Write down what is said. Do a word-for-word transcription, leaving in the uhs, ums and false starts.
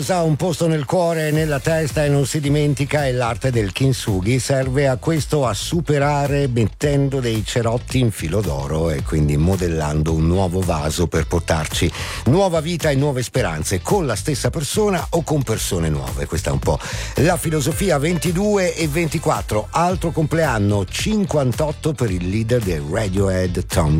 Ha un posto nel cuore e nella testa e non si dimentica, e l'arte del kintsugi serve a questo, a superare mettendo dei cerotti in filo d'oro e quindi modellando un nuovo vaso per portarci nuova vita e nuove speranze con la stessa persona o con persone nuove. Questa è un po' la filosofia. Ventidue e ventiquattro, altro compleanno, cinquantotto per il leader del Radiohead Tom